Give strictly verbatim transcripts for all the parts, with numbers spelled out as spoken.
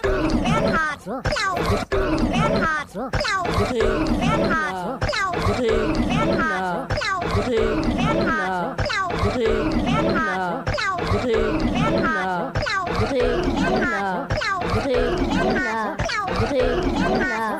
Bernhard, Blau, Bernhard, Blau, Bernhard, Blau, Bernhard, Blau, Bernhard, Blau, Bernhard, Blau, Bernhard, Blau, Bernhard, Blau, Bernhard, Blau, Bernhard,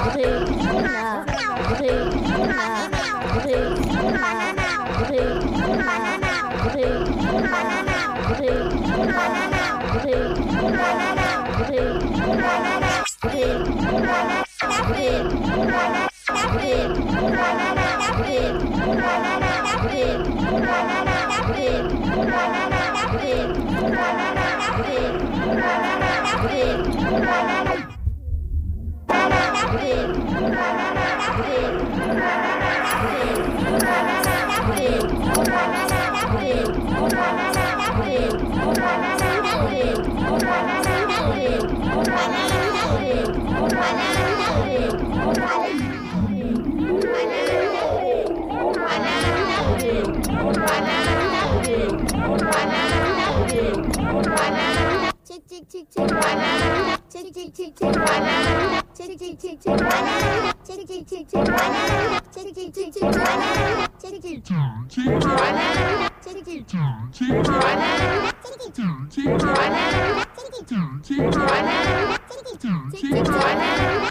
Tick tick tick tick banana. Tick tick tick tick banana. Tick tick tick tick banana. Tick tick tick tick banana. Tick tick tick tick banana. Tick tick tick banana. Tick tick tick banana. Tick tick tick banana. Tick tick tick banana. Tick tick tick banana.